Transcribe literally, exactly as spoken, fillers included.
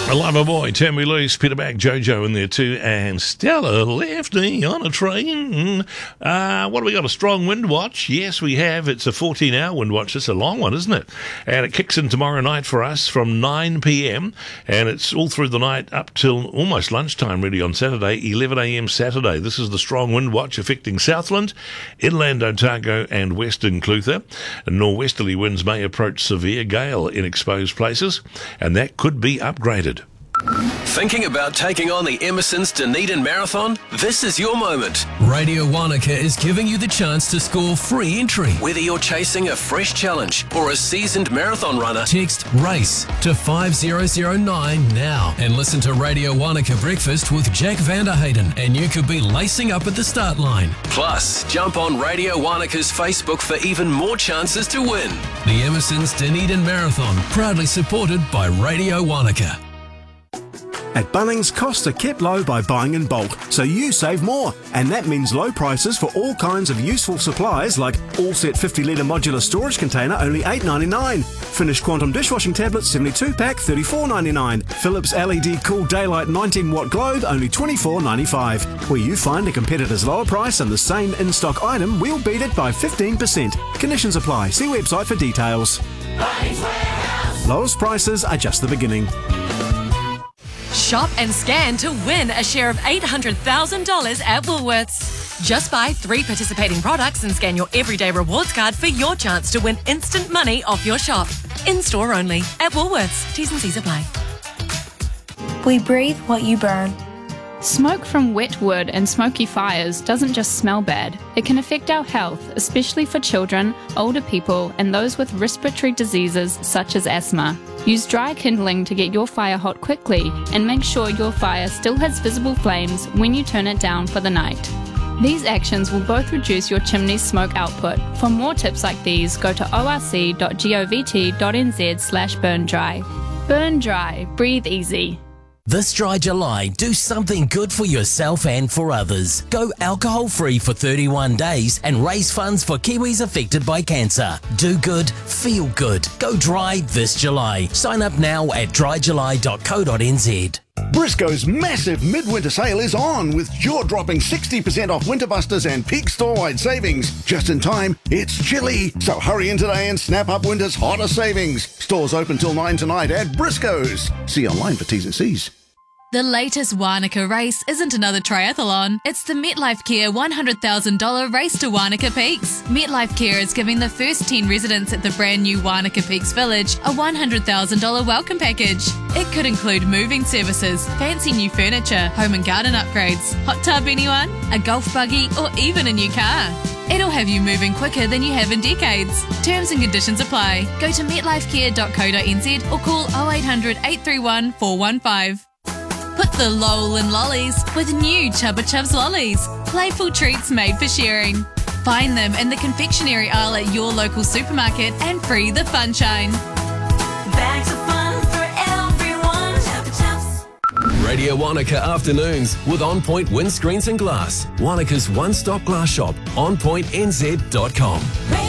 Lover Boy, Tammy Loose, Peter Back, Jojo in there too, and Stella Lefty on a train. Uh, what have we got? A strong wind watch? Yes, we have. It's a fourteen-hour wind watch. It's a long one, isn't it? And it kicks in tomorrow night for us from nine p.m. and it's all through the night up till almost lunchtime, really, on Saturday, eleven a.m. Saturday. This is the strong wind watch affecting Southland, inland Otago, and western Clutha. And norwesterly winds may approach severe gale in exposed places, and that could be upgraded. Thinking about taking on the Emerson's Dunedin Marathon? This is your moment. Radio Wanaka is giving you the chance to score free entry. Whether you're chasing a fresh challenge or a seasoned marathon runner, Text RACE to five zero zero nine now and listen to Radio Wanaka Breakfast with Jack Vanderhayden, and you could be lacing up at the start line. Plus, jump on Radio Wanaka's Facebook for even more chances to win. The Emerson's Dunedin Marathon, proudly supported by Radio Wanaka. At Bunnings, costs are kept low by buying in bulk, so you save more. And that means low prices for all kinds of useful supplies like all set fifty litre modular storage container, only eight dollars ninety-nine. Finished Quantum dishwashing tablets, seventy-two pack, thirty-four dollars ninety-nine. Philips L E D Cool Daylight nineteen watt globe, only twenty-four dollars ninety-five. Where you find a competitor's lower price and the same in-stock item, we'll beat it by fifteen percent. Conditions apply. See website for details. Bunnings Warehouse. Lowest prices are just the beginning. Shop and scan to win a share of eight hundred thousand dollars at Woolworths. Just buy three participating products and scan your everyday rewards card for your chance to win instant money off your shop. In-store only at Woolworths. T's and C's apply. We breathe what you burn. Smoke from wet wood and smoky fires doesn't just smell bad. It can affect our health, especially for children, older people, and those with respiratory diseases such as asthma. Use dry kindling to get your fire hot quickly, and make sure your fire still has visible flames when you turn it down for the night. These actions will both reduce your chimney's smoke output. For more tips like these, go to orc.govt.nz slash burn dry. Burn dry, breathe easy. This dry July, do something good for yourself and for others. Go alcohol-free for thirty-one days and raise funds for Kiwis affected by cancer. Do good, feel good. Go dry this July. Sign up now at dry july dot co dot n z. Briscoe's massive midwinter sale is on, with jaw-dropping sixty percent off Winter Busters and peak store-wide savings. Just in time, it's chilly, so hurry in today and snap up winter's hottest savings. Stores open till nine tonight at Briscoe's. See online for T's and C's. The latest Wanaka race isn't another triathlon. It's the MetLife Care one hundred thousand dollars Race to Wanaka Peaks. MetLife Care is giving the first ten residents at the brand new Wanaka Peaks Village a one hundred thousand dollars welcome package. It could include moving services, fancy new furniture, home and garden upgrades, hot tub anyone, a golf buggy, or even a new car. It'll have you moving quicker than you have in decades. Terms and conditions apply. Go to met life care dot co dot n z or call oh eight hundred, eight three one, four one five. Put the lol in lollies with new Chubba Chubs lollies. Playful treats made for sharing. Find them in the confectionery aisle at your local supermarket and free the funshine. Bags of fun for everyone. Chubba Chubs. Radio Wanaka Afternoons with On Point Windscreens and Glass. Wanaka's one-stop glass shop, on point n z dot com.